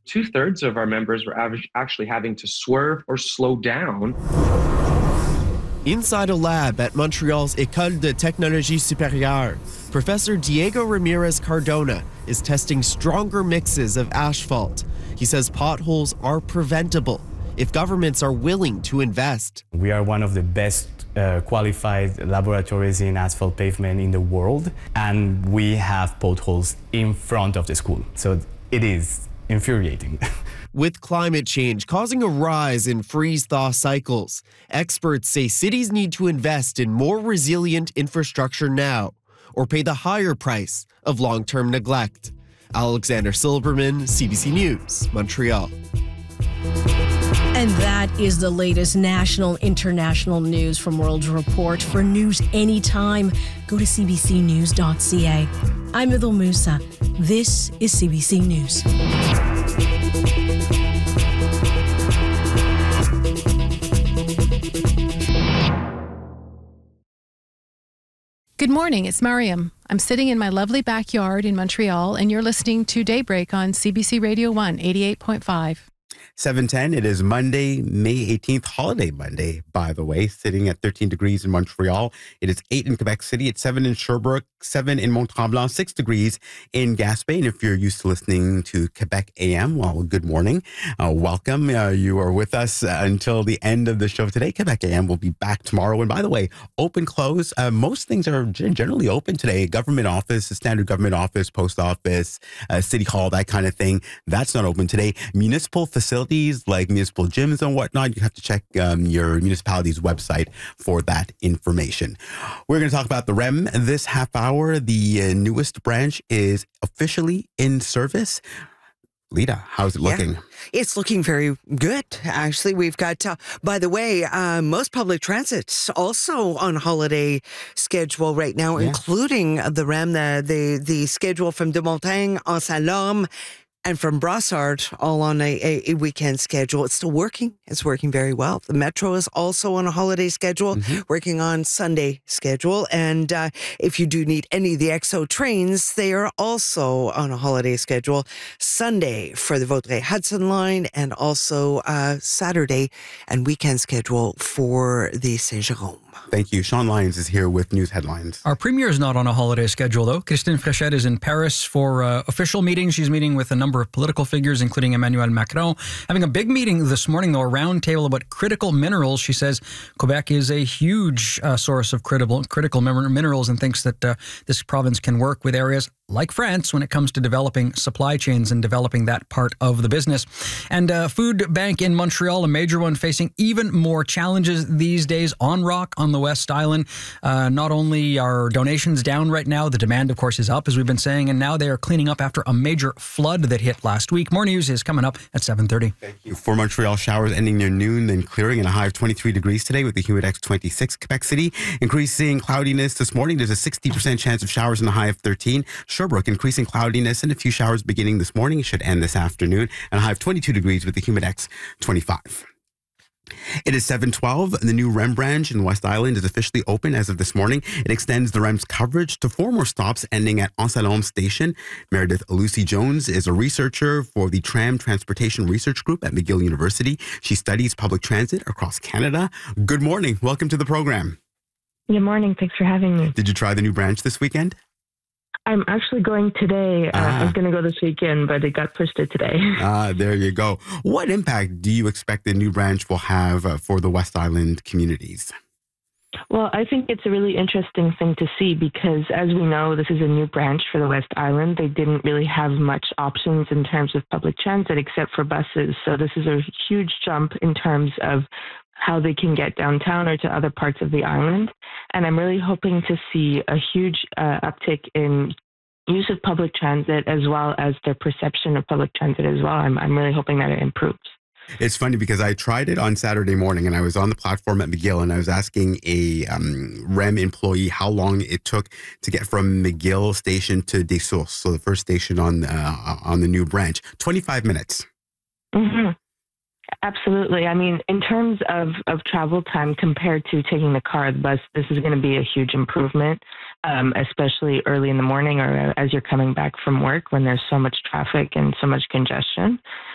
2/3 of our members were actually having to swerve or slow down. Inside a lab at Montreal's École de Technologie Supérieure, Professor Diego Ramirez Cardona is testing stronger mixes of asphalt. He says potholes are preventable if governments are willing to invest. We are one of the best qualified laboratories in asphalt pavement in the world, and we have potholes in front of the school. So it is infuriating. With climate change causing a rise in freeze-thaw cycles, experts say cities need to invest in more resilient infrastructure now or pay the higher price of long-term neglect. Alexander Silberman, CBC News, Montreal. And that is the latest national, international news from World Report. For news anytime, go to cbcnews.ca. I'm Idil Musa. This is CBC News. Good morning, it's Mariam. I'm sitting in my lovely backyard in Montreal, and you're listening to Daybreak on CBC Radio 1, 88.5. 7:10. It is Monday, May 18th, holiday Monday, by the way, sitting at 13 degrees in Montreal. It is 8 in Quebec City. It's 7 in Sherbrooke, 7 in Mont-Tremblant, 6 degrees in Gaspé. And if you're used to listening to Quebec AM, well, good morning. Welcome. You are with us until the end of the show today. Quebec AM will be back tomorrow. And by the way, open, close. Most things are generally open today. Government office, standard government office, post office, city hall, that kind of thing. That's not open today. Municipal facilities like municipal gyms and whatnot, you have to check your municipality's website for that information. We're going to talk about the REM this half hour. The newest branch is officially in service. Lita, how's it looking? Yeah, it's looking very good, actually. We've got, by the way, most public transit's also on holiday schedule right now, including the REM, the schedule from De Montagne, Anse-à-Lorme, and from Brossard, all on a weekend schedule. It's still working. It's working very well. The Metro is also on a holiday schedule, working on Sunday schedule. And if you do need any of the XO trains, they are also on a holiday schedule. Sunday for the Vaudreuil-Hudson line, and also Saturday and weekend schedule for the Saint-Jérôme. Thank you. Sean Lyons is here with news headlines. Our premier is not on a holiday schedule, though. Christine Fréchette is in Paris for official meetings. She's meeting with a number of political figures, including Emmanuel Macron. Having a big meeting this morning, though, a round table about critical minerals. She says Quebec is a huge source of critical minerals, and thinks that this province can work with areas like France when it comes to developing supply chains and developing that part of the business. And food bank in Montreal, a major one, facing even more challenges these days. On Rock on the West Island, not only are donations down right now, the demand, of course, is up, as we've been saying, and now they are cleaning up after a major flood that hit last week. More news is coming up at 7:30. Thank you. For Montreal, showers ending near noon, then clearing, and a high of 23 degrees today with the Humidex 26. Quebec City, increasing cloudiness this morning. There's a 60% chance of showers and a high of 13. Sherbrooke, increasing cloudiness and a few showers beginning this morning. Should end this afternoon. And a high of 22 degrees with the Humidex 25. It is 7:12. The new REM branch in West Island is officially open as of this morning. It extends the REM's coverage to 4 more stops ending at Anse-à-Lorme Station. Meredith Lucy Jones is a researcher for the Tram Transportation Research Group at McGill University. She studies public transit across Canada. Good morning. Welcome to the program. Good morning. Thanks for having me. Did you try the new branch this weekend? I'm actually going today. I was going to go this weekend, but it got pushed to today. There you go. What impact do you expect the new branch will have for the West Island communities? Well, I think it's a really interesting thing to see because, as we know, this is a new branch for the West Island. They didn't really have much options in terms of public transit except for buses. So this is a huge jump in terms of how they can get downtown or to other parts of the island. And I'm really hoping to see a huge uptick in use of public transit as well as their perception of public transit as well. I'm really hoping that it improves. It's funny because I tried it on Saturday morning and I was on the platform at McGill and I was asking a REM employee how long it took to get from McGill station to Des Sources, so the first station on the new branch. 25 minutes. Mm-hmm. Absolutely. I mean, in terms of travel time compared to taking the car or the bus, this is going to be a huge improvement, especially early in the morning or as you're coming back from work when there's so much traffic and so much congestion.